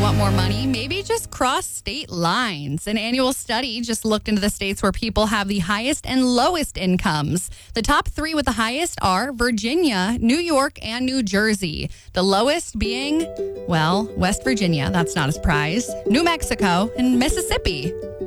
want more money, maybe just cross state lines. An annual study just looked into the states where people have the highest and lowest incomes. The top three with the highest are Virginia, New York, and New Jersey. The lowest being, well, West Virginia. That's not a surprise. New Mexico and Mississippi.